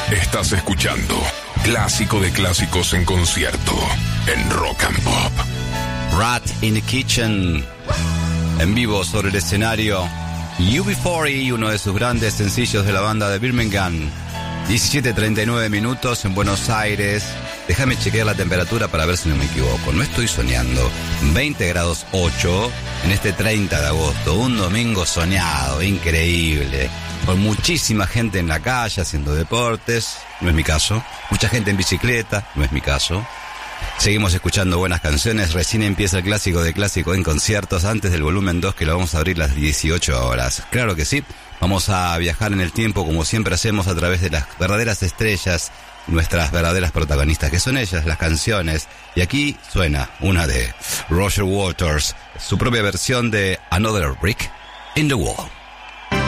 Estás escuchando Clásico de Clásicos en concierto en Rock and Pop. Rat in the Kitchen, en vivo sobre el escenario. UB40, uno de sus grandes sencillos de la banda de Birmingham. 17:39 minutos en Buenos Aires. Déjame chequear la temperatura para ver si no me equivoco. No estoy soñando. 20 grados 8 en este 30 de agosto. Un domingo soñado, increíble. Con muchísima gente en la calle haciendo deportes. No es mi caso. Mucha gente en bicicleta. No es mi caso. Seguimos escuchando buenas canciones. Recién empieza el clásico de clásico en conciertos, antes del volumen 2, que lo vamos a abrir las 18 horas. Claro que sí. Vamos a viajar en el tiempo como siempre hacemos, a través de las verdaderas estrellas, nuestras verdaderas protagonistas, que son ellas, las canciones. Y aquí suena una de Roger Waters, su propia versión de Another Brick in the Wall.